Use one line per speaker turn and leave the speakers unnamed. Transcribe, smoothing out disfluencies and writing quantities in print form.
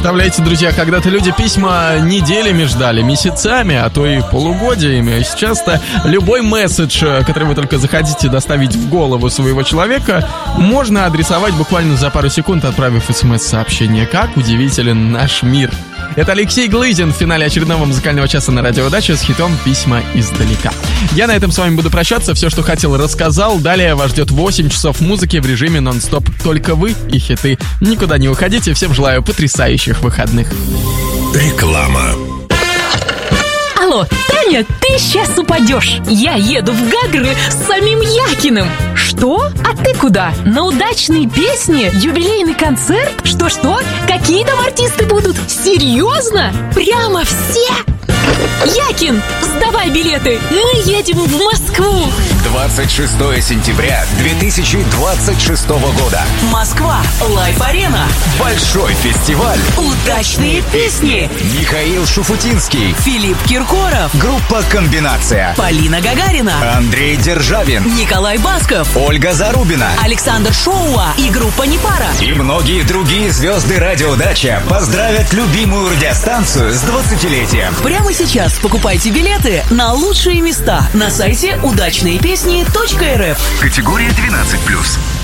Представляете, друзья, когда-то люди письма неделями ждали, месяцами, а то и полугодиями. Сейчас-то любой месседж, который вы только захотите доставить в голову своего человека, можно адресовать буквально за пару секунд, отправив смс-сообщение. Как удивителен наш мир. Это Алексей Глызин в финале очередного музыкального часа на Радио Дача с хитом «Письма издалека». Я на этом с вами буду прощаться. Все, что хотел, рассказал. Далее вас ждет 8 часов музыки в режиме нон-стоп. Только вы и хиты. Никуда не уходите. Всем желаю потрясающих выходных.
Реклама.
Алло, Таня, ты сейчас упадешь. Я еду в Гагры с самим Якиным. Что? А ты куда? На удачные песни? Юбилейный концерт? Что? Какие там артисты будут? Серьезно? Прямо все? Якин, сдавай билеты. Мы едем в Москву.
26 сентября 2026 года.
Москва. Лайф-арена.
Большой фестиваль.
Удачные песни.
Михаил Шуфутинский.
Филипп Киркоров.
Группа «Комбинация».
Полина Гагарина.
Андрей Державин.
Николай Басков.
Ольга Зарубина.
Александр Шоуа и группа «Непара».
И многие другие звезды Радио Дача поздравят любимую радиостанцию с 20-летием.
Прямо сейчас покупайте билеты на лучшие места на сайте удачныепесни.рф.
Категория 12+.